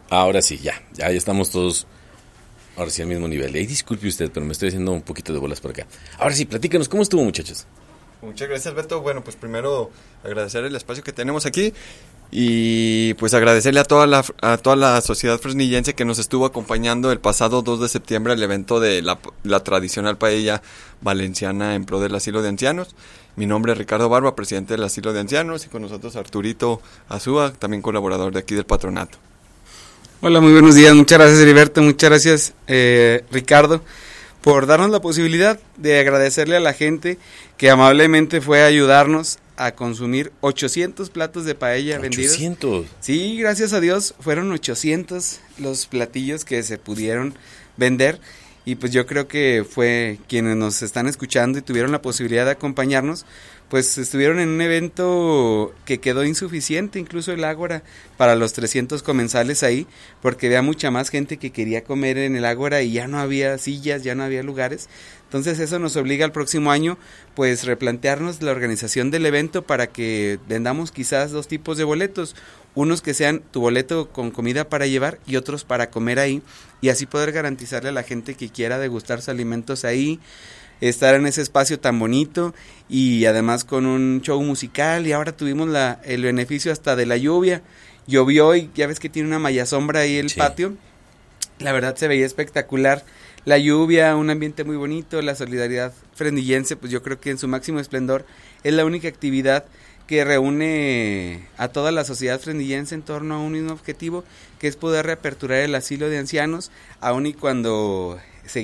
Ahora sí, ya estamos todos, ahora sí al mismo nivel. Disculpe usted, pero me estoy haciendo un poquito de bolas por acá. Ahora sí, platícanos, ¿cómo estuvo, muchachos? Muchas gracias, Beto. Bueno, pues primero agradecer el espacio que tenemos aquí y pues agradecerle a toda la sociedad fresnillense que nos estuvo acompañando el pasado 2 de septiembre al evento de la tradicional paella valenciana en pro del asilo de ancianos. Mi nombre es Ricardo Barba, presidente del asilo de ancianos, y con nosotros Arturito Azúa, también colaborador de aquí del patronato. Hola, muy buenos días, muchas gracias Heriberto, muchas gracias Ricardo por darnos la posibilidad de agradecerle a la gente que amablemente fue a ayudarnos a consumir 800 platos de paella vendidos. 800. Sí, gracias a Dios fueron 800 los platillos que se pudieron vender y pues yo creo que fue quienes nos están escuchando y tuvieron la posibilidad de acompañarnos, pues estuvieron en un evento que quedó insuficiente, incluso el Ágora, para los 300 comensales ahí, porque había mucha más gente que quería comer en el Ágora y ya no había sillas, ya no había lugares. Entonces eso nos obliga al próximo año pues replantearnos la organización del evento para que vendamos quizás 2 tipos de boletos, unos que sean tu boleto con comida para llevar y otros para comer ahí, y así poder garantizarle a la gente que quiera degustar sus alimentos ahí, estar en ese espacio tan bonito y además con un show musical. Y ahora tuvimos el beneficio hasta de la lluvia, llovió y ya ves que tiene una malla sombra ahí el patio, la verdad se veía espectacular la lluvia, un ambiente muy bonito. La solidaridad fresnillense, pues yo creo que en su máximo esplendor es la única actividad que reúne a toda la sociedad fresnillense en torno a un mismo objetivo, que es poder reaperturar el asilo de ancianos, aun y cuando